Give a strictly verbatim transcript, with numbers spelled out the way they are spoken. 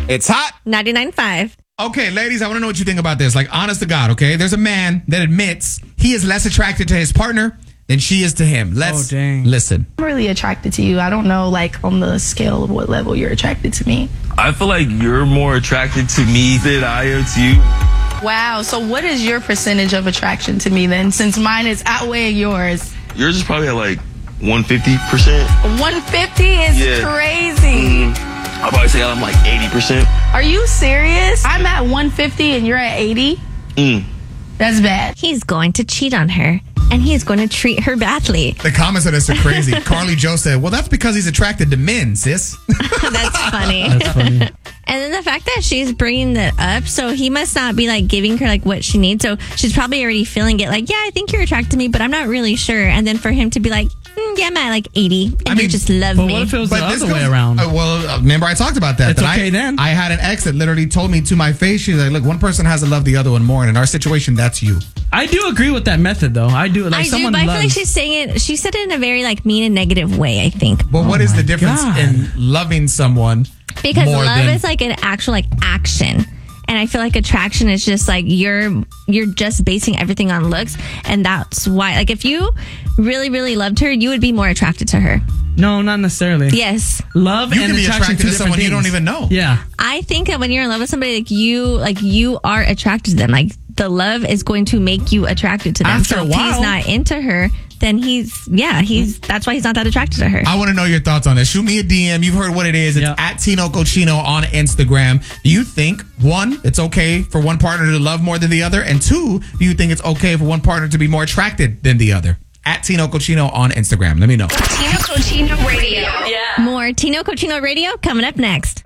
It's hot. ninety-nine point five. Okay, ladies, I want to know what you think about this. Like, honest to God, okay? There's a man that admits he is less attracted to his partner than she is to him. Let's oh, dang. listen. I'm really attracted to you. I don't know, like, on the scale of what level you're attracted to me. I feel like you're more attracted to me than I am to you. Wow. So what is your percentage of attraction to me then, since mine is outweighing yours? Yours is probably at like one hundred fifty percent. one hundred fifty is Yeah. crazy. Mm-hmm. I'll probably say I'm like eighty percent. Are you serious? I'm at one hundred fifty and you're at eighty? Mm. That's bad. He's going to cheat on her, and he's going to treat her badly. The comments on this are crazy. Carly Joe said, well, that's because he's attracted to men, sis. That's funny. That's funny. And then the fact that she's bringing that up, so he must not be like giving her like what she needs. So she's probably already feeling it like, yeah, I think you're attracted to me, but I'm not really sure. And then for him to be like, mm, yeah, I'm at like eighty, and I you mean, just love But me. what if it was the this other way goes- around? uh, well, uh, remember I talked about that. It's that okay I, then. I had an ex that literally told me to my face, she's like, look, one person has to love the other one more. And in our situation, that's you. I do agree with that method, though. I do. Like I do, someone but I loves. feel like she's saying it. She said it in a very like mean and negative way, I think, But what is my the difference God. in loving someone because more love than... is like an actual like action. And I feel like attraction is just like you're you're just basing everything on looks, and that's why. Like if you really really loved her, you would be more attracted to her. No, not necessarily. Yes, Love You and can be attraction attracted two to someone different you don't things. even know. Yeah. I think that when you're in love with somebody, like you like you are attracted to them. Like the love is going to make you attracted to them. After so a if he's while. not into her, then he's yeah he's that's why he's not that attracted to her. I want to know your thoughts on this. Shoot me a D M. You've heard what it is. It's Yeah. at Tino Cochino on Instagram. Do you think, one, it's okay for one partner to love more than the other? And two, do you think it's okay for one partner to be more attracted than the other? At Tino Cochino on Instagram. Let me know. Tino Cochino Radio. Yeah. More Tino Cochino Radio coming up next.